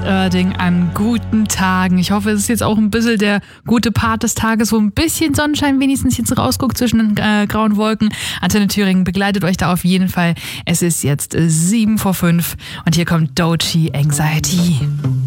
Oerding an guten Tagen. Ich hoffe, es ist jetzt auch ein bisschen der gute Part des Tages, wo ein bisschen Sonnenschein wenigstens jetzt rausguckt zwischen den grauen Wolken. Antenne Thüringen begleitet euch da auf jeden Fall. Es ist jetzt 7 vor 5 und hier kommt Doechii Anxiety.